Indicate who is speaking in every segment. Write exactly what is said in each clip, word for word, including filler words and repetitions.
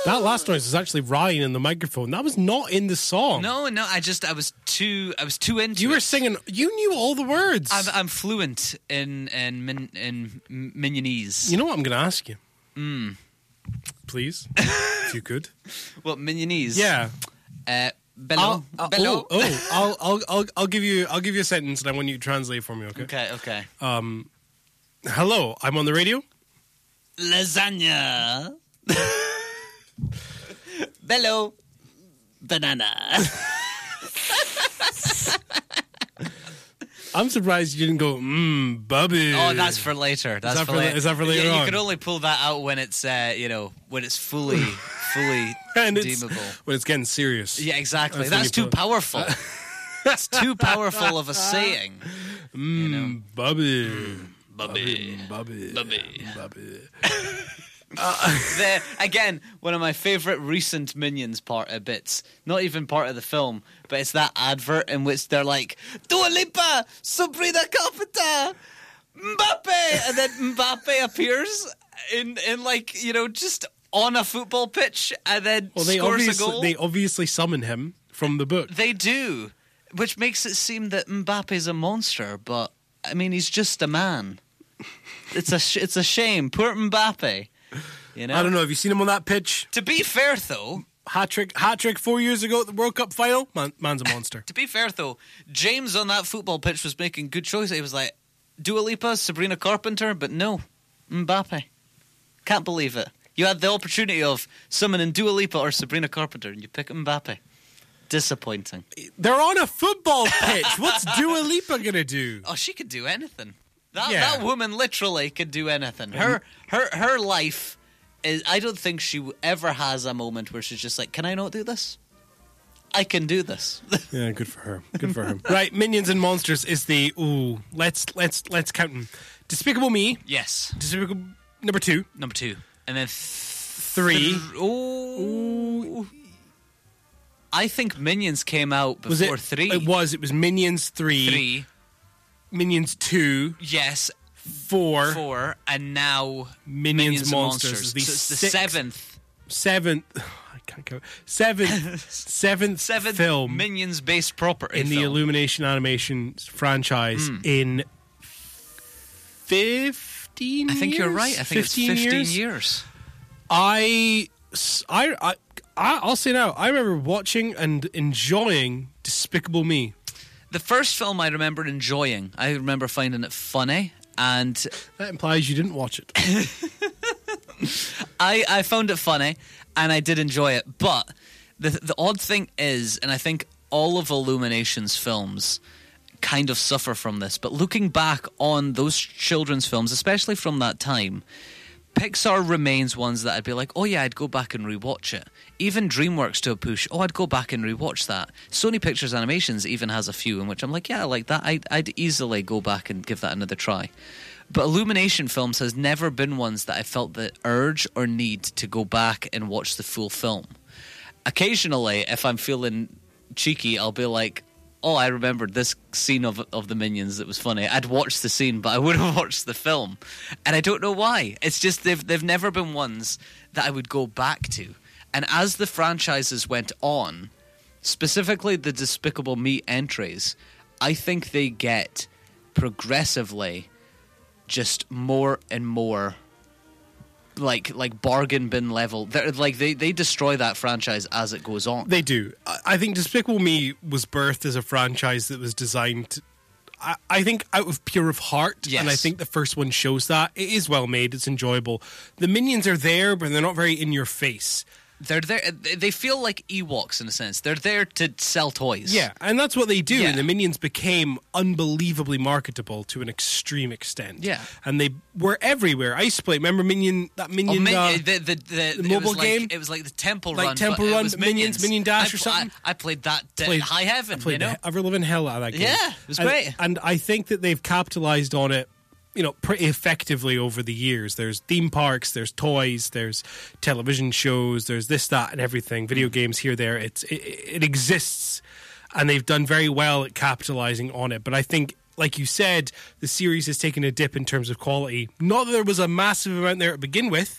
Speaker 1: That last noise was actually Ryan in the microphone. That was not in the song.
Speaker 2: No, no, I just I was too I was too into.
Speaker 1: You
Speaker 2: it.
Speaker 1: were singing. You knew all the words.
Speaker 2: I'm, I'm fluent in in min, in Minionese.
Speaker 1: You know what I'm going to ask you?
Speaker 2: Mm.
Speaker 1: Please, if you could.
Speaker 2: What, Minionese?
Speaker 1: Yeah.
Speaker 2: Uh, bello.
Speaker 1: I'll, I'll,
Speaker 2: bello.
Speaker 1: Oh, oh I'll, I'll, I'll, I'll give you, I'll give you a sentence, and I want you to translate for me. Okay.
Speaker 2: Okay. Okay.
Speaker 1: Um, hello, I'm on the radio.
Speaker 2: Lasagna. Bello. Banana.
Speaker 1: I'm surprised you didn't go, mmm, Bubby.
Speaker 2: Oh, that's for later. That's
Speaker 1: is that
Speaker 2: for,
Speaker 1: for,
Speaker 2: later.
Speaker 1: Is that for later
Speaker 2: yeah,
Speaker 1: on?
Speaker 2: You can only pull that out when it's, uh, you know, when it's fully, fully
Speaker 1: and it's,
Speaker 2: deemable.
Speaker 1: When it's getting serious.
Speaker 2: Yeah, exactly.
Speaker 1: That's,
Speaker 2: That's too powerful. That's too powerful of a saying.
Speaker 1: Mmm,
Speaker 2: You know?
Speaker 1: Bubby.
Speaker 2: Mm, Bubby.
Speaker 1: Bubby.
Speaker 2: Bubby.
Speaker 1: Bubby.
Speaker 2: Uh, the, again, one of my favourite recent Minions part of bits, not even part of the film, but it's that advert in which they're like, Dua Lipa, Sabrina Carpenter, Mbappe, and then Mbappe appears in, in like, you know, just on a football pitch and then
Speaker 1: well, they
Speaker 2: scores a
Speaker 1: obviously,
Speaker 2: goal.
Speaker 1: They obviously summon him from the book.
Speaker 2: They do, which makes it seem that Mbappe's a monster, but, I mean, he's just a man. It's a, sh- it's a shame. Poor Mbappe. You know?
Speaker 1: I don't know. Have you seen him on that pitch?
Speaker 2: To be fair, though...
Speaker 1: Hat trick, hat trick four years ago at the World Cup final? Man, man's a monster.
Speaker 2: To be fair, though, James on that football pitch was making good choices. He was like, Dua Lipa, Sabrina Carpenter, but no, Mbappe. Can't believe it. You had the opportunity of summoning Dua Lipa or Sabrina Carpenter, and you pick Mbappe. Disappointing.
Speaker 1: They're on a football pitch. What's Dua Lipa going to do?
Speaker 2: Oh, she could do anything. That,
Speaker 1: Yeah.
Speaker 2: that woman literally could do anything. Her, her, her life... Is, I don't think she ever has a moment where she's just like, can I not do this? I can do this.
Speaker 1: Yeah, good for her. Good for her. Right, Minions and Monsters is the ooh. Let's let's let's count them. Despicable Me.
Speaker 2: Yes.
Speaker 1: Despicable number two.
Speaker 2: Number two, and then th-
Speaker 1: three.
Speaker 2: Th- oh, I think Minions came out before
Speaker 1: Was it
Speaker 2: three.
Speaker 1: It was. It was Minions three.
Speaker 2: Three.
Speaker 1: Minions two.
Speaker 2: Yes.
Speaker 1: Four.
Speaker 2: Four, and now
Speaker 1: Minions,
Speaker 2: Minions
Speaker 1: Monsters.
Speaker 2: Monsters.
Speaker 1: Is the
Speaker 2: so it's the
Speaker 1: sixth,
Speaker 2: seventh.
Speaker 1: Seventh. I can't count. Seventh. seventh.
Speaker 2: Seventh
Speaker 1: film
Speaker 2: Minions-based property
Speaker 1: in
Speaker 2: film.
Speaker 1: the Illumination Animation franchise
Speaker 2: Mm.
Speaker 1: in fifteen.
Speaker 2: I think
Speaker 1: years?
Speaker 2: you're right. I think
Speaker 1: fifteen
Speaker 2: it's fifteen
Speaker 1: years.
Speaker 2: years.
Speaker 1: I, I, I, I'll say now. I remember watching and enjoying Despicable Me.
Speaker 2: The first film I remember enjoying. I remember finding it funny. And
Speaker 1: that implies you didn't watch it.
Speaker 2: I, I found it funny, and I did enjoy it. But the the odd thing is, and I think all of Illumination's films kind of suffer from this, but looking back on those children's films, especially from that time, Pixar remains ones that I'd be like, oh yeah, I'd go back and rewatch it. Even DreamWorks to a push, oh, I'd go back and rewatch that. Sony Pictures Animations even has a few in which I'm like, yeah, I like that. I'd, I'd easily go back and give that another try. But Illumination films has never been ones that I felt the urge or need to go back and watch the full film. Occasionally, if I'm feeling cheeky, I'll be like, oh, I remembered this scene of of the Minions that was funny. I'd watched the scene, but I wouldn't have watched the film. And I don't know why. It's just they've they've never been ones that I would go back to. And as the franchises went on, specifically the Despicable Me entries, I think they get progressively just more and more like like bargain bin level. They're, like they, they destroy that franchise as it goes on.
Speaker 1: They do. I think Despicable Me was birthed as a franchise that was designed, to, I, I think, out of pure of heart.
Speaker 2: Yes.
Speaker 1: And I think the first one shows that. It is well made. It's enjoyable. The Minions are there, but they're not very in your face.
Speaker 2: They're there. They feel like Ewoks in a sense. They're there to sell toys.
Speaker 1: Yeah, and that's what they do.
Speaker 2: Yeah.
Speaker 1: And the Minions became unbelievably marketable to an extreme extent.
Speaker 2: Yeah,
Speaker 1: and they were everywhere. Ice Play. Remember Minion? That Minion.
Speaker 2: Oh, min-
Speaker 1: uh,
Speaker 2: the, the, the,
Speaker 1: the mobile
Speaker 2: it was like,
Speaker 1: game.
Speaker 2: It was like the Temple
Speaker 1: like
Speaker 2: Run.
Speaker 1: Temple
Speaker 2: but
Speaker 1: Run,
Speaker 2: it was
Speaker 1: Minions,
Speaker 2: Minions,
Speaker 1: Minion Dash
Speaker 2: I,
Speaker 1: or something.
Speaker 2: I, I played that uh,
Speaker 1: Played-
Speaker 2: high heaven.
Speaker 1: I played
Speaker 2: you know,
Speaker 1: the, every living hell out of that game.
Speaker 2: Yeah, it was
Speaker 1: and,
Speaker 2: great.
Speaker 1: And I think that they've capitalized on it, you know, pretty effectively over the years. There's theme parks, there's toys, there's television shows, there's this, that, and everything. Video games here, there. It's it, it exists, and they've done very well at capitalizing on it. But I think, like you said, the series has taken a dip in terms of quality. Not that there was a massive amount there to begin with,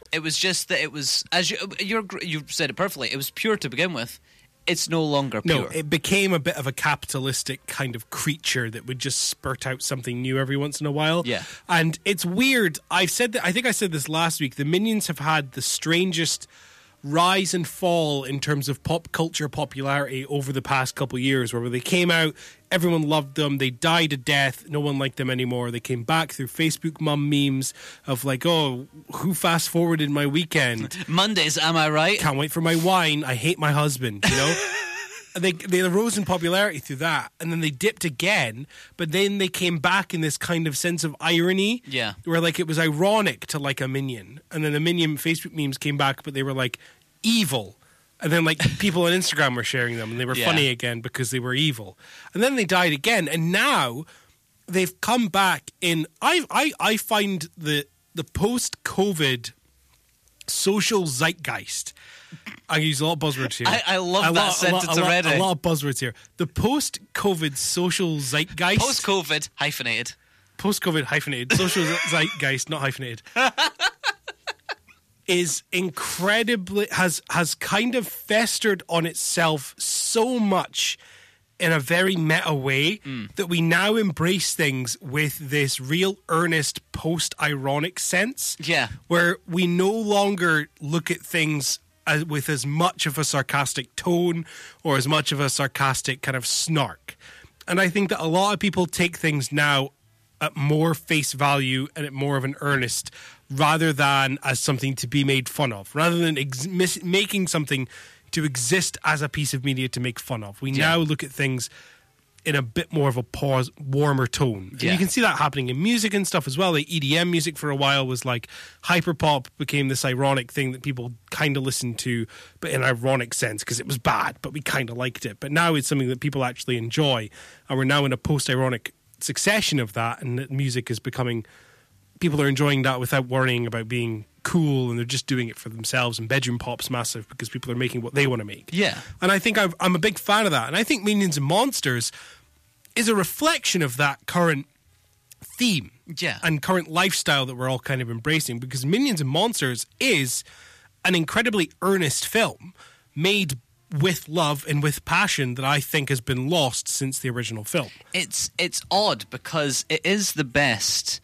Speaker 2: It was just that it was, as you you're, you said it perfectly, it was pure to begin with. It's no longer pure.
Speaker 1: No, it became a bit of a capitalistic kind of creature that would just spurt out something new every once in a while.
Speaker 2: Yeah.
Speaker 1: And it's weird. I've said that, I think I said this last week. The Minions have had the strangest rise and fall in terms of pop culture popularity over the past couple of years, where they came out, everyone loved them, they died a death, no one liked them anymore. They came back through Facebook mum memes of like, oh, who fast forwarded my weekend?
Speaker 2: Mondays, am I right?
Speaker 1: Can't wait for my wine, I hate my husband, you know? They they rose in popularity through that, and then they dipped again, but then they came back in this kind of sense of irony,
Speaker 2: yeah,
Speaker 1: where like it was ironic to like a Minion, and then the Minion Facebook memes came back, but they were like evil, and then like people on Instagram were sharing them, and they were
Speaker 2: yeah.
Speaker 1: funny again because they were evil, and then they died again, and now they've come back in. I I I find the the post COVID social zeitgeist. I use a lot of buzzwords here.
Speaker 2: I, I love
Speaker 1: a
Speaker 2: that
Speaker 1: lot,
Speaker 2: sentence
Speaker 1: a lot,
Speaker 2: already.
Speaker 1: A lot, a lot of buzzwords here. The post-COVID social zeitgeist.
Speaker 2: Post-COVID hyphenated.
Speaker 1: Post-COVID hyphenated. Social zeitgeist, not hyphenated. is incredibly has has kind of festered on itself so much in a very meta way mm. that we now embrace things with this real earnest post-ironic sense.
Speaker 2: Yeah.
Speaker 1: Where we no longer look at things as, with as much of a sarcastic tone or as much of a sarcastic kind of snark. And I think that a lot of people take things now at more face value and at more of an earnest rather than as something to be made fun of, rather than ex- mis- making something to exist as a piece of media to make fun of. We
Speaker 2: yeah.
Speaker 1: now look at things in a bit more of a pause, warmer tone. And
Speaker 2: yeah.
Speaker 1: you can see that happening in music and stuff as well. Like E D M music for a while was like hyperpop became this ironic thing that people kind of listened to, but in an ironic sense because it was bad, but we kind of liked it. But now it's something that people actually enjoy, and we're now in a post-ironic succession of that, and that music is becoming... People are enjoying that without worrying about being cool, and they're just doing it for themselves. And bedroom pop's massive because people are making what they want to make.
Speaker 2: Yeah.
Speaker 1: And I think I've, I'm a big fan of that. And I think Minions and Monsters is a reflection of that current theme
Speaker 2: yeah.
Speaker 1: and current lifestyle that we're all kind of embracing, because Minions and Monsters is an incredibly earnest film made with love and with passion that I think has been lost since the original film.
Speaker 2: It's it's odd because it is the best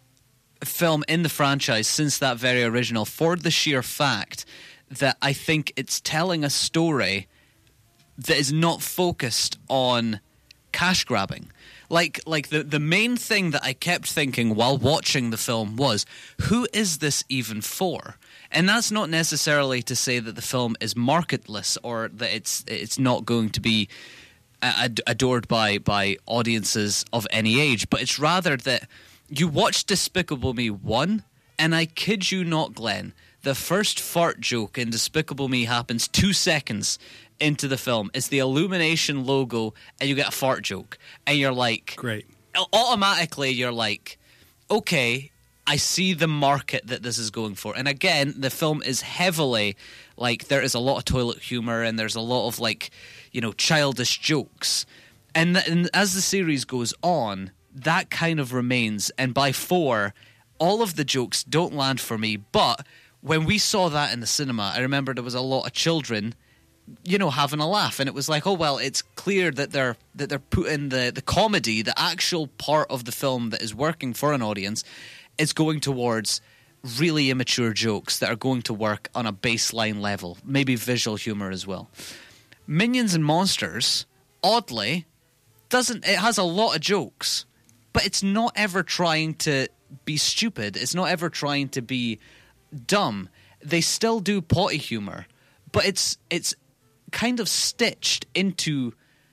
Speaker 2: film in the franchise since that very original, for the sheer fact that I think it's telling a story that is not focused on cash grabbing. Like like the, the main thing that I kept thinking while watching the film was, who is this even for? And that's not necessarily to say that the film is marketless or that it's it's not going to be ad- adored by by audiences of any age, but it's rather that you watch Despicable Me one, and I kid you not, Glenn, the first fart joke in Despicable Me happens two seconds into the film. It's the Illumination logo, and you get a fart joke. And you're like...
Speaker 1: Great.
Speaker 2: Automatically, you're like, okay, I see the market that this is going for. And again, the film is heavily, like, there is a lot of toilet humor, and there's a lot of, like, you know, childish jokes. And, th- and as the series goes on, that kind of remains, and by four, all of the jokes don't land for me. But when we saw that in the cinema, I remember there was a lot of children, you know, having a laugh, and it was like, oh well, it's clear that they're that they're putting the the comedy, the actual part of the film that is working for an audience, is going towards really immature jokes that are going to work on a baseline level, maybe visual humor as well. Minions and Monsters, oddly, doesn't it has a lot of jokes. But it's not ever trying to be stupid. It's not ever trying to be dumb. They still do potty humor, but it's it's kind of stitched into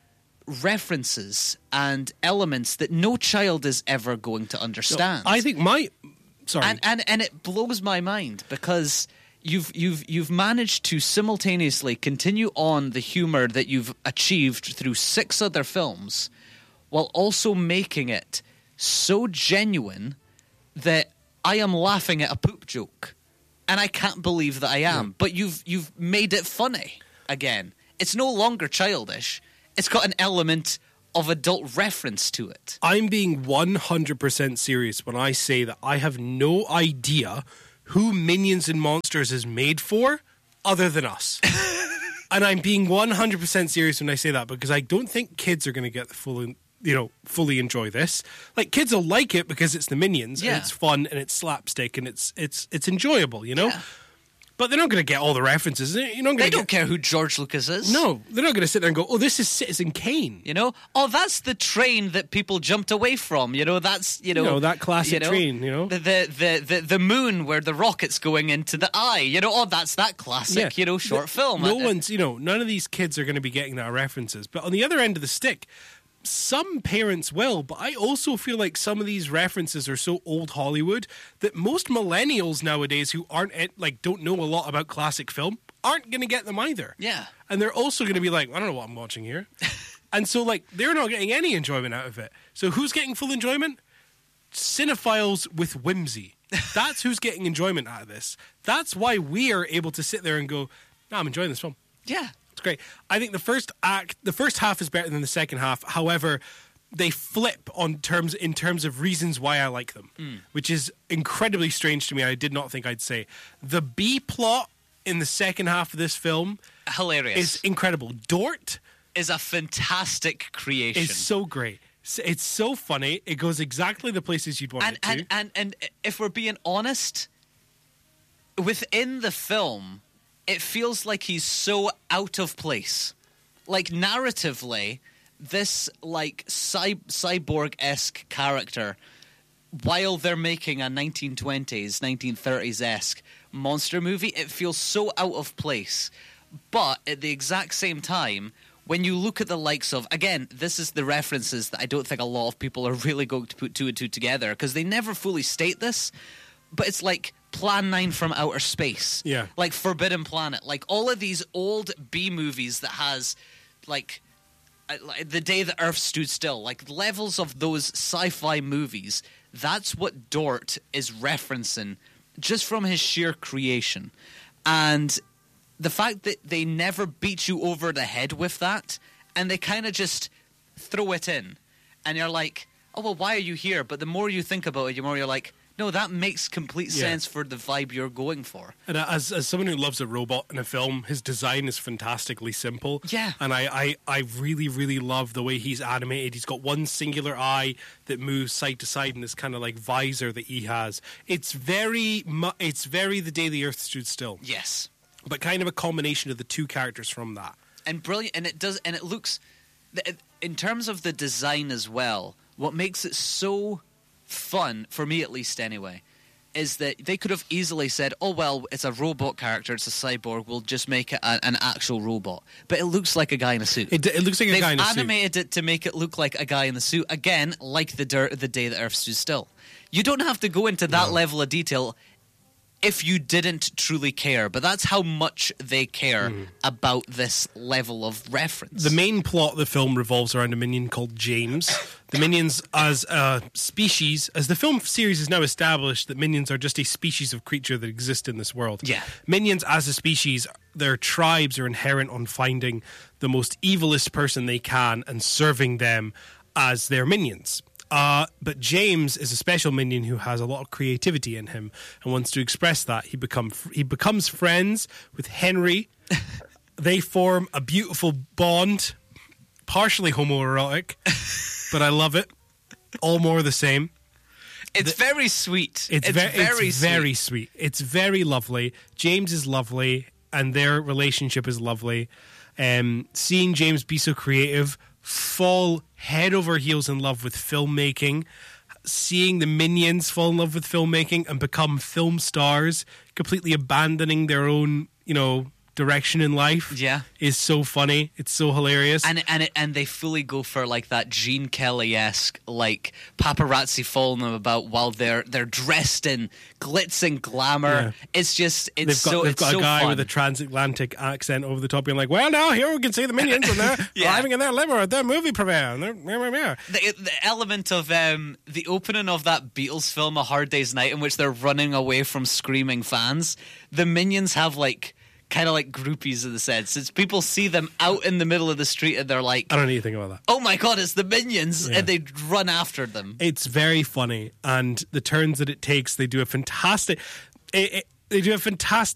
Speaker 2: references and elements that no child is ever going to understand.
Speaker 1: I think my sorry,
Speaker 2: and and and it blows my mind because you've you've you've managed to simultaneously continue on the humor that you've achieved through six other films, while also making it so genuine that I am laughing at a poop joke, and I can't believe that I am. Yeah. But you've you've made it funny again. It's no longer childish. It's got an element of adult reference to it.
Speaker 1: I'm being one hundred percent serious when I say that I have no idea who Minions and Monsters is made for other than us. And I'm being one hundred percent serious when I say that, because I don't think kids are going to get the full, you know, fully enjoy this. Like, kids will like it because it's the Minions,
Speaker 2: Yeah.
Speaker 1: and it's fun, and it's slapstick, and it's it's it's enjoyable, you know?
Speaker 2: Yeah.
Speaker 1: But they're not going to get all the references. You're not
Speaker 2: They
Speaker 1: going to
Speaker 2: don't
Speaker 1: get...
Speaker 2: care who George Lucas is.
Speaker 1: No, they're not going to sit there and go, oh, this is Citizen Kane.
Speaker 2: You know, oh, that's the train that people jumped away from. You know, that's you know,
Speaker 1: You know, that classic
Speaker 2: you know,
Speaker 1: train, you know?
Speaker 2: the, the the the the moon where the rocket's going into the eye. You know, oh, that's that classic. You know, short
Speaker 1: The-
Speaker 2: film.
Speaker 1: No
Speaker 2: Uh,
Speaker 1: one's, you know, none of these kids are going to be getting that references. But on the other end of the stick, some parents will, but I also feel like some of these references are so old Hollywood that most millennials nowadays who aren't like don't know a lot about classic film aren't going to get them either.
Speaker 2: Yeah.
Speaker 1: And they're also going to be like, I don't know what I'm watching here. And so like they're not getting any enjoyment out of it. So who's getting full enjoyment? Cinephiles with whimsy. That's who's getting enjoyment out of this. That's why we are able to sit there and go, no, I'm enjoying this film.
Speaker 2: Yeah.
Speaker 1: It's great. I think the first act, the first half is better than the second half. However, they flip on terms in terms of reasons why I like them,
Speaker 2: Mm.
Speaker 1: which is incredibly strange to me. I did not think I'd say. The B plot in the second half of this film
Speaker 2: Hilarious.
Speaker 1: is incredible. Dort
Speaker 2: is a fantastic creation.
Speaker 1: is so great. S- It's so funny. It goes exactly the places you'd want
Speaker 2: and,
Speaker 1: it to.
Speaker 2: and and and if we're being honest, within the film, it feels like he's so out of place. Like narratively, this like cy- cyborg-esque character, while they're making a nineteen twenties, nineteen thirties-esque monster movie, it feels so out of place. But at the exact same time, when you look at the likes of, again, this is the references that I don't think a lot of people are really going to put two and two together, because they never fully state this, but it's like Plan nine from Outer Space.
Speaker 1: Yeah.
Speaker 2: Like Forbidden Planet. Like all of these old B-movies that has, like, uh, like The Day the Earth Stood Still. Like levels of those sci-fi movies. That's what Dort is referencing just from his sheer creation. And the fact that they never beat you over the head with that, and they kind of just throw it in, and you're like, oh, well, why are you here? But the more you think about it, the more you're like, no, that makes complete
Speaker 1: Yeah.
Speaker 2: sense for the vibe you're going for.
Speaker 1: And as as someone who loves a robot in a film, his design is fantastically simple.
Speaker 2: Yeah.
Speaker 1: And I, I, I really, really love the way he's animated. He's got one singular eye that moves side to side in this kind of like visor that he has. It's very, mu- it's very The Day the Earth Stood Still,
Speaker 2: Yes.
Speaker 1: but kind of a combination of the two characters from that.
Speaker 2: And brilliant, and it does, and it looks, in terms of the design as well, what makes it so fun, for me at least anyway, is that they could have easily said, oh, well, it's a robot character, it's a cyborg, we'll just make it a, an actual robot. But it looks like a guy in a suit.
Speaker 1: It, it looks like a
Speaker 2: They've
Speaker 1: guy in a suit.
Speaker 2: animated it to make it look like a guy in the suit, again, like the, dirt, the Day the Earth Stood Still. You don't have to go into that
Speaker 1: No.
Speaker 2: level of detail if you didn't truly care, but that's how much they care about this level of reference.
Speaker 1: The main plot of the film revolves around a minion called James. The minions as a species, as the film series is now established, that minions are just a species of creature that exist in this world.
Speaker 2: Yeah.
Speaker 1: Minions as a species, their tribes are inherent on finding the most evilest person they can and serving them as their minions. Uh, but James is a special minion who has a lot of creativity in him and wants to express that. He become he becomes friends with Henry. They form a beautiful bond, partially homoerotic, but I love it. All more the same.
Speaker 2: It's
Speaker 1: the-
Speaker 2: very sweet.
Speaker 1: It's,
Speaker 2: It's,
Speaker 1: ve-
Speaker 2: very
Speaker 1: it's
Speaker 2: sweet.
Speaker 1: very sweet. It's very lovely. James is lovely, and their relationship is lovely. Um, seeing James be so creative, fall head over heels in love with filmmaking, seeing the minions fall in love with filmmaking and become film stars, completely abandoning their own, you know, direction in life,
Speaker 2: Yeah.
Speaker 1: is so funny. It's so hilarious.
Speaker 2: And and it, and they fully go for like that Gene Kelly-esque like paparazzi following them about while they're they're dressed in glitz and glamour.
Speaker 1: Yeah.
Speaker 2: It's just it's
Speaker 1: They've got,
Speaker 2: so
Speaker 1: they've
Speaker 2: it's
Speaker 1: got
Speaker 2: so
Speaker 1: a guy
Speaker 2: fun.
Speaker 1: with a transatlantic accent over the top being like, well, now here we can see the minions and they're
Speaker 2: Yeah.
Speaker 1: driving in their limo at their movie premiere. And they're, meh, meh, meh.
Speaker 2: the, the element of um, the opening of that Beatles film, A Hard Day's Night, in which they're running away from screaming fans. The minions have like kind of like groupies in the sense. It's people see them out in the middle of the street and they're like,
Speaker 1: I don't know anything about that.
Speaker 2: oh my god, it's the minions,
Speaker 1: Yeah.
Speaker 2: and they run after them.
Speaker 1: It's very funny, and the turns that it takes, they do a fantastic. it, it, they do a fantastic